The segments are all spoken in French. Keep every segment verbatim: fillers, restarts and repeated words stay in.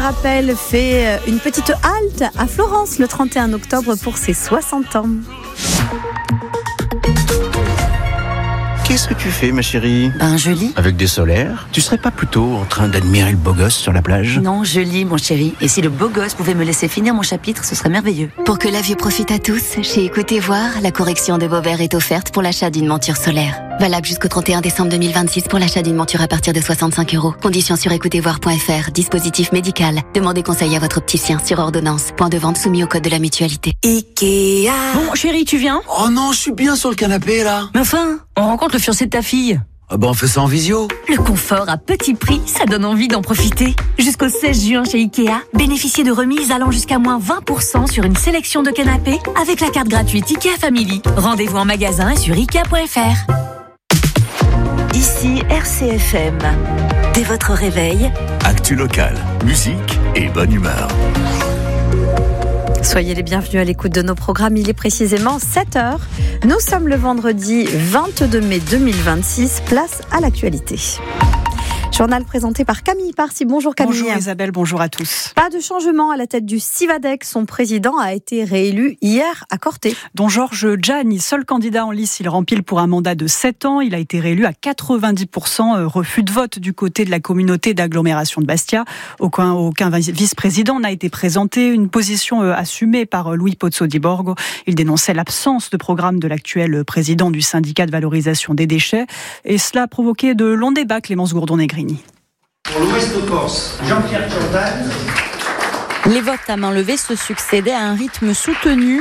rappelle, fait une petite halte à Florence le trente et un octobre pour ses soixante ans. Qu'est-ce que tu fais, ma chérie ? Ben, je lis. Avec des solaires ? Tu serais pas plutôt en train d'admirer le beau gosse sur la plage ? Non, je lis, mon chéri. Et si le beau gosse pouvait me laisser finir mon chapitre, ce serait merveilleux. Pour que la vue profite à tous, chez Écoutez Voir, la correction de vos verres est offerte pour l'achat d'une monture solaire. Valable jusqu'au trente et un décembre deux mille vingt-six pour l'achat d'une monture à partir de soixante-cinq euros. Conditions sur écoutez voir point f r. Dispositif médical. Demandez conseil à votre opticien sur ordonnance. Point de vente soumis au code de la mutualité. Ikea. Bon, chéri, tu viens ? Oh non, je suis bien sur le canapé, là. Mais enfin, on rencontre le fiancé de ta fille. Ah ben, on fait ça en visio. Le confort à petit prix, ça donne envie d'en profiter. Jusqu'au seize juin chez Ikea, bénéficiez de remises allant jusqu'à moins vingt pour cent sur une sélection de canapés avec la carte gratuite Ikea Family. Rendez-vous en magasin et sur ikea point f r. Ici R C F M. Dès votre réveil, actu local, musique et bonne humeur. Soyez les bienvenus à l'écoute de nos programmes. Il est précisément sept heures. Nous sommes le vendredi vingt-deux mai deux mille vingt-six. Place à l'actualité. Journal présenté par Camille Parsi. Bonjour Camille. Bonjour Isabelle, bonjour à tous. Pas de changement à la tête du Civadec. Son président a été réélu hier à Corté. Dont Georges Gianni, seul candidat en lice, il rempile pour un mandat de sept ans. Il a été réélu à quatre-vingt-dix pour cent. Refus de vote du côté de la communauté d'agglomération de Bastia. Aucun, aucun vice-président n'a été présenté. Une position assumée par Louis Pozzo di Borgo. Il dénonçait l'absence de programme de l'actuel président du syndicat de valorisation des déchets. Et cela a provoqué de longs débats, Clémence Gourdon-Negrini. Pour l'Ouest Corse, Jean-Pierre Jordan. Les votes à main levée se succédaient à un rythme soutenu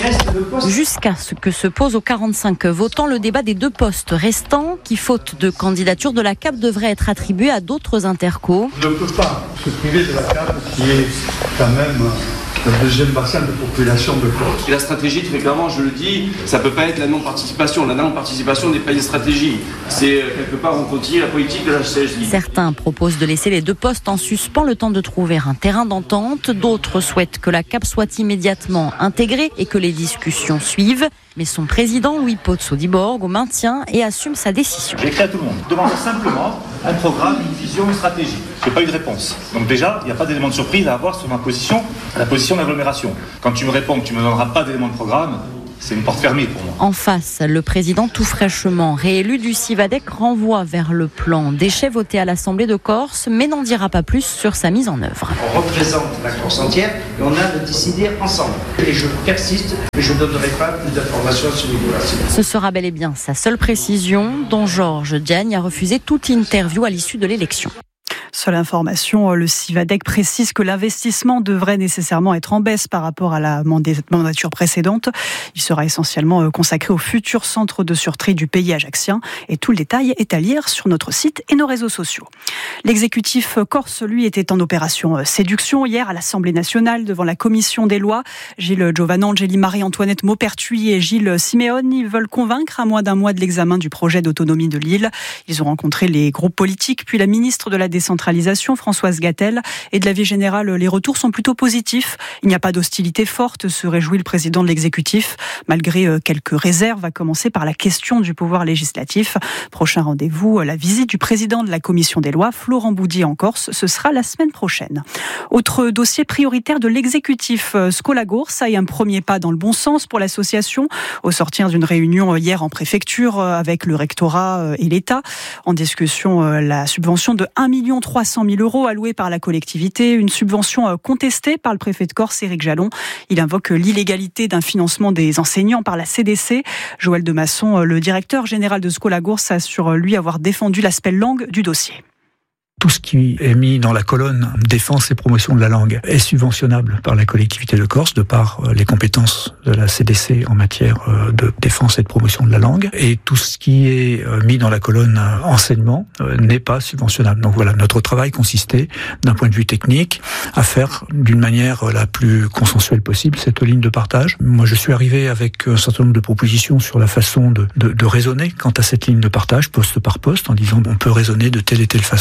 jusqu'à ce que se pose aux quarante-cinq votants le débat des deux postes restants qui, faute de candidature de la C A P, devraient être attribués à d'autres intercos. On ne peut pas se priver de la C A P qui est quand même le deuxième bassin de population de Corse. Et la stratégie, très clairement, je le dis, ça ne peut pas être la non-participation. La non-participation n'est pas une stratégie. C'est quelque part, on continue la politique de la C S I. Certains proposent de laisser les deux postes en suspens le temps de trouver un terrain d'entente. D'autres souhaitent que la C A P soit immédiatement intégrée et que les discussions suivent. Mais son président, Louis Pozzo di Borgo, maintient et assume sa décision. J'écris à tout le monde, demandant simplement un programme, une vision, une stratégie. Je n'ai pas eu de réponse. Donc déjà, il n'y a pas d'élément de surprise à avoir sur ma position, la position d'agglomération. Quand tu me réponds que tu ne me donneras pas d'élément de programme, c'est une porte fermée pour moi. En face, le président tout fraîchement réélu du Civadec renvoie vers le plan déchets voté à l'Assemblée de Corse, mais n'en dira pas plus sur sa mise en œuvre. On représente la Corse entière et on a de décider ensemble. Et je persiste, mais je ne donnerai pas plus d'informations sur l'innovation. Ce sera bel et bien sa seule précision, dont Georges Gianni a refusé toute interview à l'issue de l'élection. Seule information, le Civadec précise que l'investissement devrait nécessairement être en baisse par rapport à la mandature précédente. Il sera essentiellement consacré au futur centre de sûreté du pays ajaccien. Et tout le détail est à lire sur notre site et nos réseaux sociaux. L'exécutif corse, lui, était en opération séduction hier à l'Assemblée nationale devant la commission des lois. Gilles Giovanangeli, Marie-Antoinette Maupertuis et Gilles Simeone, ils veulent convaincre à moins d'un mois de l'examen du projet d'autonomie de l'île. Ils ont rencontré les groupes politiques, puis la ministre de la Décentralisation, Françoise Gattel, et de l'avis général, les retours sont plutôt positifs. Il n'y a pas d'hostilité forte, se réjouit le président de l'exécutif, malgré quelques réserves, à commencer par la question du pouvoir législatif. Prochain rendez-vous, la visite du président de la commission des lois, Florent Boudier en Corse, ce sera la semaine prochaine. Autre dossier prioritaire de l'exécutif, Scolagours a eu un premier pas dans le bon sens pour l'association, au sortir d'une réunion hier en préfecture avec le rectorat et l'État. En discussion, la subvention de un million trois cent mille euros alloués par la collectivité, une subvention contestée par le préfet de Corse, Éric Jalon. Il invoque l'illégalité d'un financement des enseignants par la C D C. Joël Demasson, le directeur général de Scolagours, assure lui avoir défendu l'aspect langue du dossier. Tout ce qui est mis dans la colonne défense et promotion de la langue est subventionnable par la collectivité de Corse de par les compétences de la C D C en matière de défense et de promotion de la langue. Et tout ce qui est mis dans la colonne enseignement n'est pas subventionnable. Donc voilà, notre travail consistait, d'un point de vue technique, à faire d'une manière la plus consensuelle possible cette ligne de partage. Moi, je suis arrivé avec un certain nombre de propositions sur la façon de, de, de raisonner quant à cette ligne de partage, poste par poste, en disant on peut raisonner de telle et telle façon,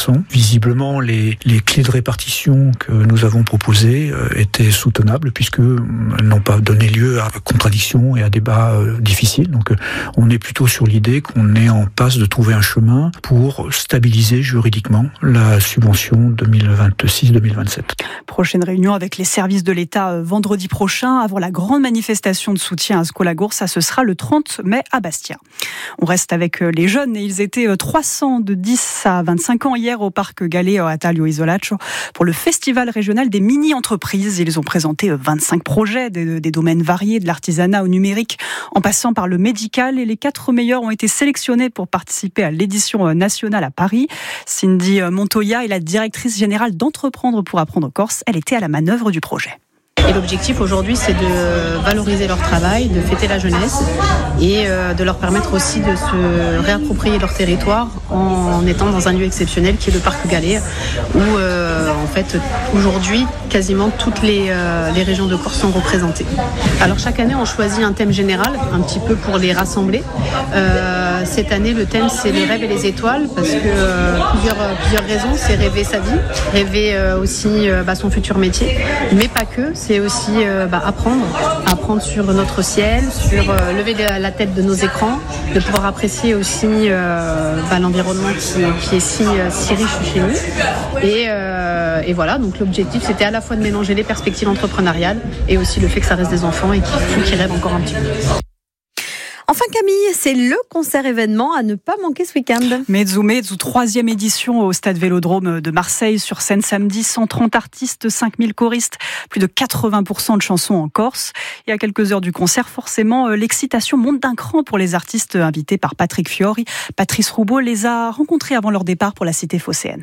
visiblement, les, les clés de répartition que nous avons proposées euh, étaient soutenables puisque euh, elles n'ont pas donné lieu à contradictions et à débats euh, difficiles. Donc, euh, on est plutôt sur l'idée qu'on est en passe de trouver un chemin pour stabiliser juridiquement la subvention deux mille vingt-six deux mille vingt-sept. Prochaine réunion avec les services de l'État euh, vendredi prochain avant la grande manifestation de soutien à Skolagour. Ça, ce sera le trente mai à Bastia. On reste avec euh, les jeunes et ils étaient euh, trois cents de dix à vingt-cinq ans hier au parc Galé à Taglio Isolaccio pour le festival régional des mini-entreprises. Ils ont présenté vingt-cinq projets des, des domaines variés, de l'artisanat au numérique, en passant par le médical. Et les quatre meilleurs ont été sélectionnés pour participer à l'édition nationale à Paris. Cindy Montoya est la directrice générale d'Entreprendre pour apprendre corse. Elle était à la manœuvre du projet. Et l'objectif aujourd'hui, c'est de valoriser leur travail, de fêter la jeunesse et de leur permettre aussi de se réapproprier leur territoire en étant dans un lieu exceptionnel qui est le parc Galé, où euh, en fait aujourd'hui quasiment toutes les, euh, les régions de Corse sont représentées. Alors chaque année on choisit un thème général, un petit peu pour les rassembler. Euh, cette année le thème c'est les rêves et les étoiles parce que euh, plusieurs, plusieurs raisons, c'est rêver sa vie, rêver euh, aussi euh, bah, son futur métier, mais pas que, c'est aussi euh, bah, apprendre, apprendre sur notre ciel, sur euh, lever la tête de nos écrans, de pouvoir apprécier aussi euh, bah, l'environnement qui, qui est si, si riche chez nous. Et, euh, et voilà, donc l'objectif c'était à la fois de mélanger les perspectives entrepreneuriales et aussi le fait que ça reste des enfants et qu'il qui rêvent encore un petit peu. Enfin Camille, c'est le concert événement à ne pas manquer ce week-end. Mezzo Mezzo, troisième édition au Stade Vélodrome de Marseille, sur scène samedi, cent trente artistes, cinq mille choristes, plus de quatre-vingts pour cent de chansons en corse. Et à quelques heures du concert, forcément, l'excitation monte d'un cran pour les artistes invités par Patrick Fiori. Patrice Roubaud les a rencontrés avant leur départ pour la cité phocéenne.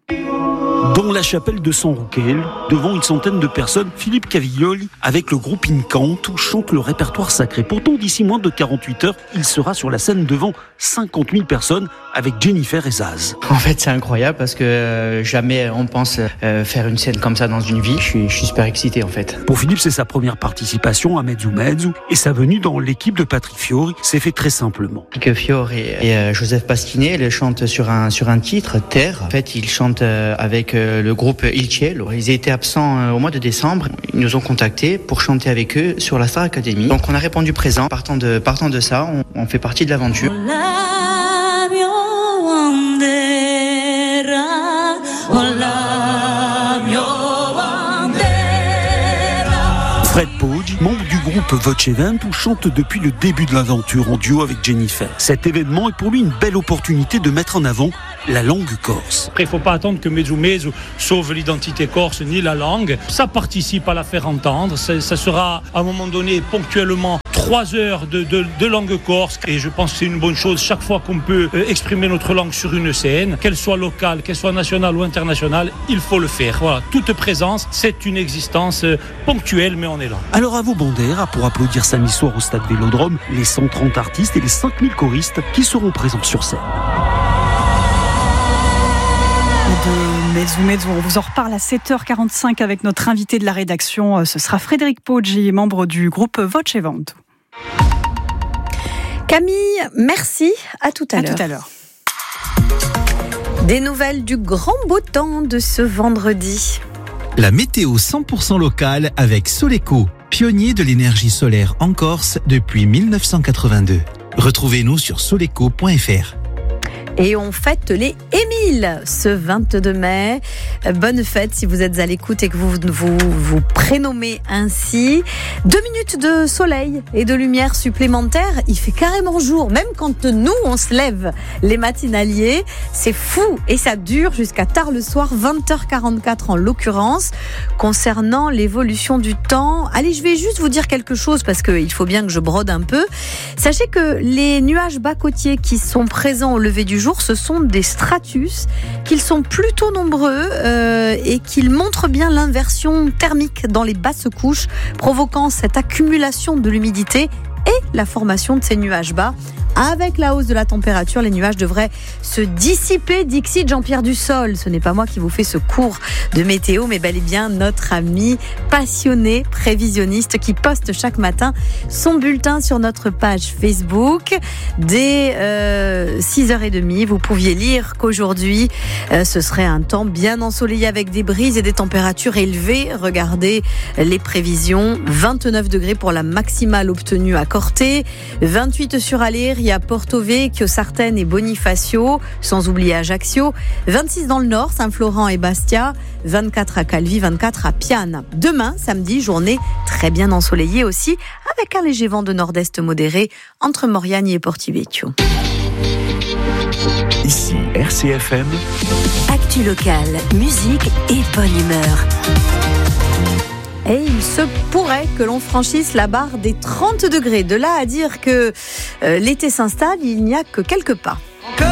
Dans la chapelle de San Rouquel, devant une centaine de personnes, Philippe Caviglioli, avec le groupe Incante, chante le répertoire sacré. Pourtant, d'ici moins de quarante-huit heures, il sera sur la scène devant cinquante mille personnes avec Jennifer et Zaz. En fait, c'est incroyable parce que euh, jamais on pense euh, faire une scène comme ça dans une vie. Je suis, je suis super excité en fait. Pour Philippe, c'est sa première participation à Mezzo Mezzo et sa venue dans l'équipe de Patrick Fiori s'est fait très simplement. Patrick Fiori et euh, Joseph Pasquinet, ils chantent sur un, sur un titre, Terre. En fait, ils chantent euh, avec euh, le groupe Il Cielo. Ils étaient absents euh, au mois de décembre. Ils nous ont contactés pour chanter avec eux sur la Star Academy. Donc on a répondu présent. Partant de, partant de ça, on, on fait partie de l'aventure. Fred Poggi, membre du groupe Voce Vento, chante depuis le début de l'aventure en duo avec Jennifer. Cet événement est pour lui une belle opportunité de mettre en avant la langue corse. Après, il ne faut pas attendre que Mezzo Mezzo sauve l'identité corse ni la langue. Ça participe à la faire entendre. Ça, ça sera à un moment donné ponctuellement trois heures de, de, de langue corse. Et je pense que c'est une bonne chose chaque fois qu'on peut euh, exprimer notre langue sur une scène, qu'elle soit locale, qu'elle soit nationale ou internationale, il faut le faire. Voilà, toute présence, c'est une existence euh, ponctuelle, mais on est là. Alors à vos Bandera pour applaudir samedi soir au Stade Vélodrome les cent trente artistes et les cinq mille choristes qui seront présents sur scène. De Mezzo Mezzo, on vous en reparle à sept heures quarante-cinq avec notre invité de la rédaction. Ce sera Frédéric Poggi, membre du groupe Voce Vento. Camille, merci. À tout à, à l'heure. tout à l'heure. Des nouvelles du grand beau temps de ce vendredi. La météo cent pour cent locale avec Soleco, pionnier de l'énergie solaire en Corse depuis mille neuf cent quatre-vingt-deux. Retrouvez-nous sur soleco point f r. Et on fête les Émiles ce vingt-deux mai. Bonne fête si vous êtes à l'écoute et que vous vous, vous prénommez ainsi. Deux minutes de soleil et de lumière supplémentaire. Il fait carrément jour, même quand nous on se lève les matinaliers. C'est fou et ça dure jusqu'à tard le soir, vingt heures quarante-quatre en l'occurrence. Concernant l'évolution du temps, allez, je vais juste vous dire quelque chose parce qu'il faut bien que je brode un peu. Sachez que les nuages bas côtiers qui sont présents au lever du jour, ce sont des stratus, qu'ils sont plutôt nombreux euh, et qu'ils montrent bien l'inversion thermique dans les basses couches, provoquant cette accumulation de l'humidité et la formation de ces nuages bas. Avec la hausse de la température, les nuages devraient se dissiper, dixit Jean-Pierre Dussol. Ce n'est pas moi qui vous fais ce cours de météo, mais bel et bien notre ami passionné prévisionniste qui poste chaque matin son bulletin sur notre page Facebook. Dès euh, six heures trente, vous pouviez lire qu'aujourd'hui, euh, ce serait un temps bien ensoleillé avec des brises et des températures élevées. Regardez les prévisions. vingt-neuf degrés pour la maximale obtenue à Corté, vingt-huit sur Aléria, il y a Porto Vecchio, Sartène et Bonifacio, sans oublier Ajaccio, vingt-six dans le nord, Saint-Florent et Bastia, vingt-quatre à Calvi, vingt-quatre à Piane. Demain, samedi, journée très bien ensoleillée aussi, avec un léger vent de nord-est modéré entre Moriani et Portivecchio. Ici R C F M. Actu locale, musique et bonne humeur. Et il se pourrait que l'on franchisse la barre des trente degrés. De là à dire que euh, l'été s'installe, il n'y a que quelques pas. Que